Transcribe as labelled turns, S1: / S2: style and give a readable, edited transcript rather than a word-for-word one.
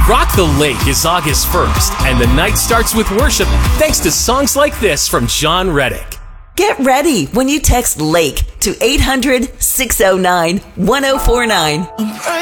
S1: Rock the Lake is August 1st, and the night starts with worship thanks to songs like this from John Reddick.
S2: Get ready when you text LAKE to 800-609-1049.